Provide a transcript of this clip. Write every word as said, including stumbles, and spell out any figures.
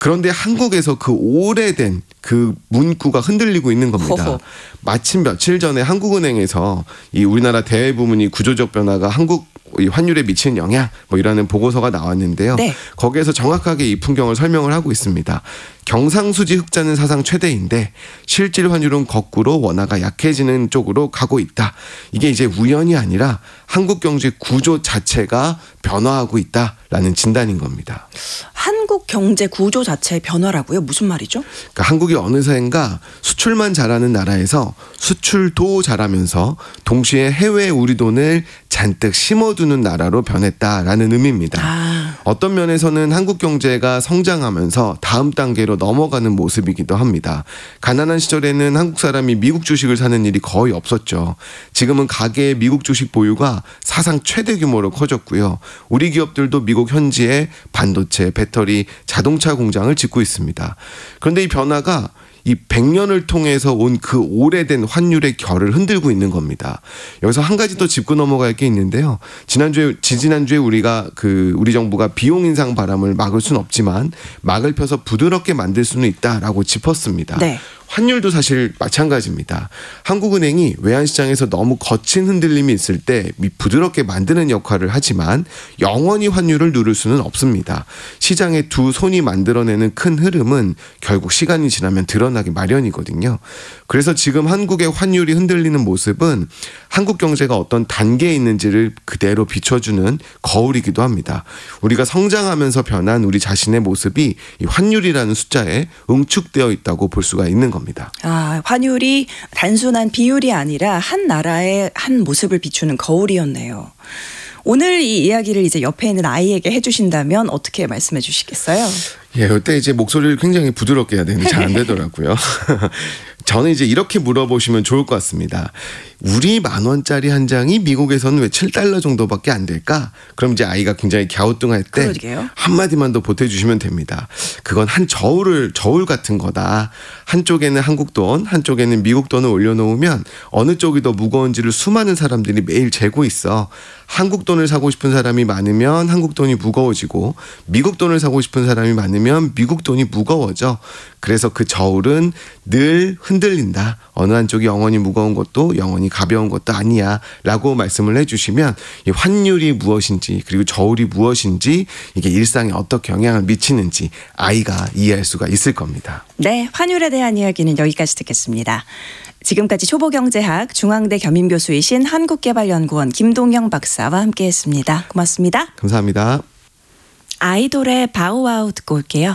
그런데 한국에서 그 오래된 그 문구가 흔들리고 있는 겁니다. 허허. 마침 며칠 전에 한국은행에서 이 우리나라 대외 부문이 구조적 변화가 한국 이 환율에 미치는 영향 뭐 이라는 보고서가 나왔는데요. 네. 거기에서 정확하게 이 풍경을 설명을 하고 있습니다. 경상수지 흑자는 사상 최대인데 실질 환율은 거꾸로 원화가 약해지는 쪽으로 가고 있다. 이게 이제 우연이 아니라 한국 경제 구조 자체가 변화하고 있다라는 진단인 겁니다. 한국 경제 구조 자체의 변화라고요? 무슨 말이죠? 그러니까 한국이 어느새인가 수출만 잘하는 나라에서 수출도 잘하면서 동시에 해외에 우리 돈을 잔뜩 심어두는 나라로 변했다라는 의미입니다. 아. 어떤 면에서는 한국 경제가 성장하면서 다음 단계로 넘어가는 모습이기도 합니다. 가난한 시절에는 한국 사람이 미국 주식을 사는 일이 거의 없었죠. 지금은 가계의 미국 주식 보유가 사상 최대 규모로 커졌고요. 우리 기업들도 미국 현지에 반도체, 배터리, 자동차 공장을 짓고 있습니다. 그런데 이 변화가 이 백 년을 통해서 온 그 오래된 환율의 결을 흔들고 있는 겁니다. 여기서 한 가지 더 짚고 넘어갈 게 있는데요. 지난주에, 지지난주에 우리가 그 우리 정부가 비용 인상 바람을 막을 수는 없지만 막을 펴서 부드럽게 만들 수는 있다라고 짚었습니다. 네. 환율도 사실 마찬가지입니다. 한국은행이 외환시장에서 너무 거친 흔들림이 있을 때 부드럽게 만드는 역할을 하지만 영원히 환율을 누를 수는 없습니다. 시장의 두 손이 만들어내는 큰 흐름은 결국 시간이 지나면 드러나기 마련이거든요. 그래서 지금 한국의 환율이 흔들리는 모습은 한국 경제가 어떤 단계에 있는지를 그대로 비춰주는 거울이기도 합니다. 우리가 성장하면서 변한 우리 자신의 모습이 이 환율이라는 숫자에 응축되어 있다고 볼 수가 있는 겁니다. 아, 환율이 단순한 비율이 아니라 한 나라의 한 모습을 비추는 거울이었네요. 오늘 이 이야기를 이제 옆에 있는 아이에게 해주신다면 어떻게 말씀해 주시겠어요? 예, 이때 이제 목소리를 굉장히 부드럽게 해야 되는데 잘 안 되더라고요. 저는 이제 이렇게 물어보시면 좋을 것 같습니다. 우리 만 원짜리 한 장이 미국에서는 왜 칠 달러 정도밖에 안 될까? 그럼 이제 아이가 굉장히 갸우뚱할 때 그러게요. 한마디만 더 보태주시면 됩니다. 그건 한 저울을 저울 같은 거다. 한쪽에는 한국 돈, 한쪽에는 미국 돈을 올려놓으면 어느 쪽이 더 무거운지를 수많은 사람들이 매일 재고 있어. 한국 돈을 사고 싶은 사람이 많으면 한국 돈이 무거워지고 미국 돈을 사고 싶은 사람이 많으면 미국 돈이 무거워져. 그래서 그 저울은 늘 흔들린다. 어느 한쪽이 영원히 무거운 것도 영원히 가벼운 것도 아니야 라고 말씀을 해주시면 이 환율이 무엇인지 그리고 저울이 무엇인지 이게 일상에 어떻게 영향을 미치는지 아이가 이해할 수가 있을 겁니다. 네, 환율에 대한 이야기는 여기까지 듣겠습니다. 지금까지 초보경제학 중앙대 겸임교수이신 한국개발연구원 김동영 박사와 함께했습니다. 고맙습니다. 감사합니다. 아이돌의 바우와우 듣고 올게요.